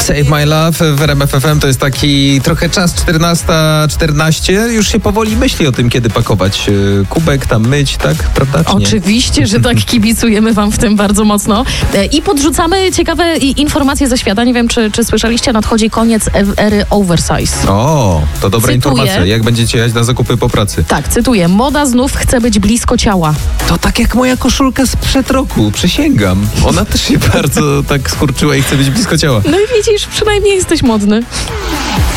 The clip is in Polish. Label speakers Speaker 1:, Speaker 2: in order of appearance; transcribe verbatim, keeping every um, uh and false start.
Speaker 1: Save My Love w R M F F M to jest taki trochę czas czternasta czternaście. Już się powoli myśli o tym, kiedy pakować kubek, tam myć, tak? Prawda? Czy nie?
Speaker 2: Oczywiście, że tak, kibicujemy wam w tym bardzo mocno. I podrzucamy ciekawe informacje ze świata. Nie wiem, czy, czy słyszeliście, nadchodzi koniec ery oversize.
Speaker 1: O, to dobra
Speaker 2: Cytuję.
Speaker 1: informacja. Jak będziecie jechać na zakupy po pracy?
Speaker 2: Tak, cytuję. Moda znów chce być blisko ciała.
Speaker 1: To tak jak moja koszulka sprzed roku, przysięgam. Ona też się bardzo tak skurczyła i chce być blisko ciała.
Speaker 2: No i widzisz, przynajmniej jesteś modny.